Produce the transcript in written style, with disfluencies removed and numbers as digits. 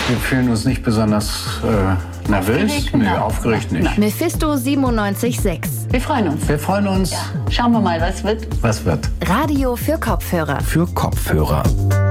Wir fühlen uns nicht besonders nervös. Genau. Nee, aufgeregt nicht. Nein. Mephisto 97.6. Wir freuen uns. Wir freuen uns. Ja. Schauen wir mal, was wird. Was wird? Radio für Kopfhörer. Für Kopfhörer.